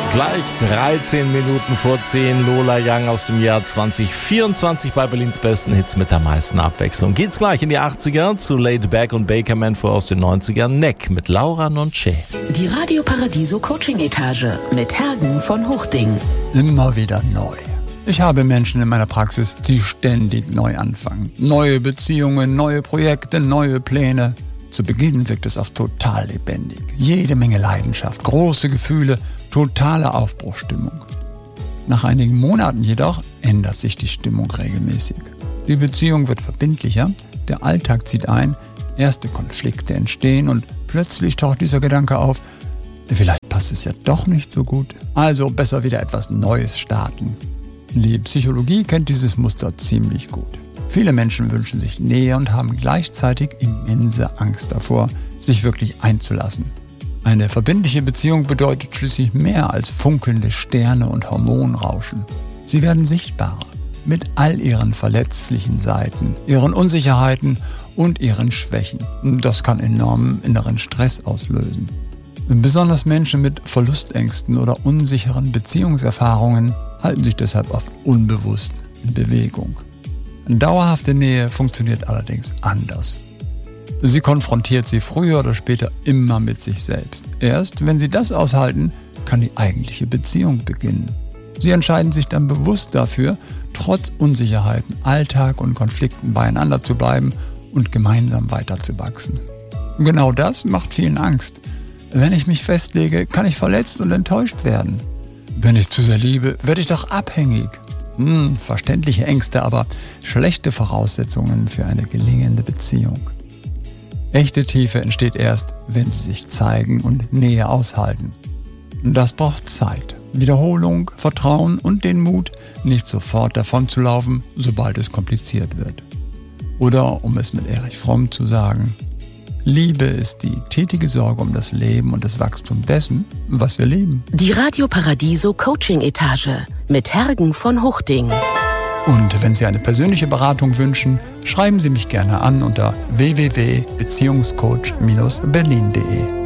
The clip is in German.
Gleich 13 Minuten vor 10, Lola Young aus dem Jahr 2024 bei Berlins besten Hits mit der meisten Abwechslung. Geht's gleich in die 80er zu Laid Back und Bakerman vor aus den 90ern. Neck mit Laura Nonche. Die Radio Paradiso Coaching Etage mit Hergen von Hochding. Immer wieder neu. Ich habe Menschen in meiner Praxis, die ständig neu anfangen. Neue Beziehungen, neue Projekte, neue Pläne. Zu Beginn wirkt es oft total lebendig. Jede Menge Leidenschaft, große Gefühle, totale Aufbruchsstimmung. Nach einigen Monaten jedoch ändert sich die Stimmung regelmäßig. Die Beziehung wird verbindlicher, der Alltag zieht ein, erste Konflikte entstehen und plötzlich taucht dieser Gedanke auf, vielleicht passt es ja doch nicht so gut. Also besser wieder etwas Neues starten. Die Psychologie kennt dieses Muster ziemlich gut. Viele Menschen wünschen sich Nähe und haben gleichzeitig immense Angst davor, sich wirklich einzulassen. Eine verbindliche Beziehung bedeutet schließlich mehr als funkelnde Sterne und Hormonrauschen. Sie werden sichtbarer, mit all ihren verletzlichen Seiten, ihren Unsicherheiten und ihren Schwächen. Das kann enormen inneren Stress auslösen. Besonders Menschen mit Verlustängsten oder unsicheren Beziehungserfahrungen halten sich deshalb oft unbewusst in Bewegung. Dauerhafte Nähe funktioniert allerdings anders. Sie konfrontiert sie früher oder später immer mit sich selbst. Erst wenn sie das aushalten, kann die eigentliche Beziehung beginnen. Sie entscheiden sich dann bewusst dafür, trotz Unsicherheiten, Alltag und Konflikten beieinander zu bleiben und gemeinsam weiterzuwachsen. Genau das macht vielen Angst. Wenn ich mich festlege, kann ich verletzt und enttäuscht werden. Wenn ich zu sehr liebe, werde ich doch abhängig. Verständliche Ängste, aber schlechte Voraussetzungen für eine gelingende Beziehung. Echte Tiefe entsteht erst, wenn sie sich zeigen und Nähe aushalten. Das braucht Zeit, Wiederholung, Vertrauen und den Mut, nicht sofort davonzulaufen, sobald es kompliziert wird. Oder, um es mit Erich Fromm zu sagen, Liebe ist die tätige Sorge um das Leben und das Wachstum dessen, was wir lieben. Die Radio Paradiso Coaching Etage mit Hergen von Hochding. Und wenn Sie eine persönliche Beratung wünschen, schreiben Sie mich gerne an unter www.beziehungscoach-berlin.de.